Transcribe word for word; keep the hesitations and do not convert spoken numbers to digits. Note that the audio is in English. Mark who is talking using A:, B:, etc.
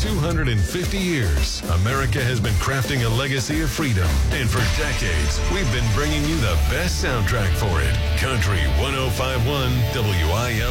A: two hundred fifty years, America has been crafting a legacy of freedom. And for decades, we've been bringing you the best soundtrack for it. Country one oh five point one W I L